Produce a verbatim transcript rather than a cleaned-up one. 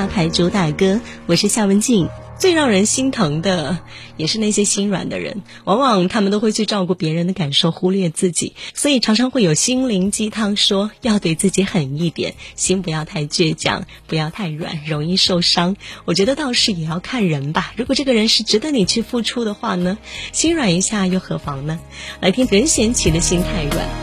大牌主打歌，我是夏文静。最让人心疼的也是那些心软的人，往往他们都会去照顾别人的感受，忽略自己，所以常常会有心灵鸡汤说要对自己狠一点，心不要太倔强，不要太软，容易受伤。我觉得倒是也要看人吧，如果这个人是值得你去付出的话呢，心软一下又何妨呢？来听任贤齐的心太软。